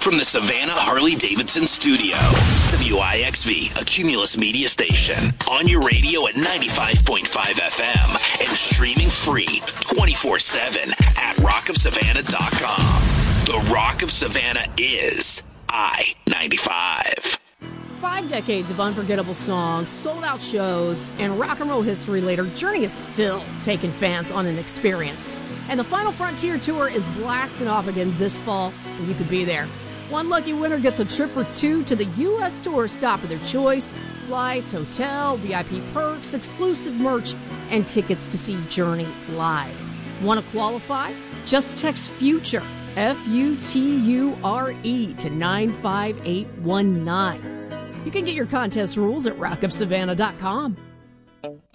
from the Savannah Harley-Davidson studio. WIXV, a Cumulus media station. On your radio at 95.5 FM and streaming free 24/7 at rockofsavannah.com. The Rock of Savannah is I-95. 5 decades of unforgettable songs, sold-out shows, and rock and roll history later, Journey is still taking fans on an experience. And the Final Frontier Tour is blasting off again this fall, and you could be there. One lucky winner gets a trip or 2 to the U.S. tour stop of their choice, flights, hotel, VIP perks, exclusive merch, and tickets to see Journey live. Want to qualify? Just text FUTURE, F-U-T-U-R-E, to 95819. You can get your contest rules at rockofsavannah.com.